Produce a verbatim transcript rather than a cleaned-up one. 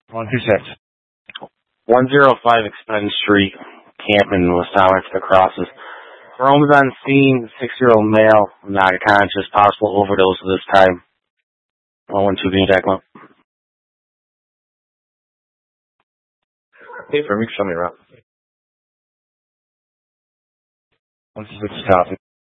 one two six. one oh five Expense Street, Camping, West Alex, the crosses. Rome's on scene, six-year-old male, not conscious, possible overdose at this time. one one two, can you tack him up? Hey, for me, show me around. one two six, copy.